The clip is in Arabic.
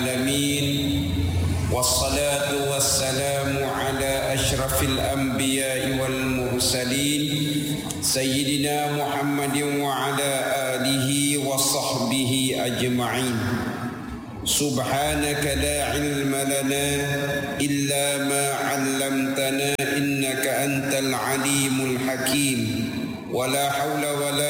العالمين والصلاة والسلام على أشرف الأنبياء والمرسلين سيدنا محمد وعلى آله وصحبه أجمعين. سبحانك لا علم لنا إلا ما علمتنا إنك أنت العليم الحكيم. ولا حول ولا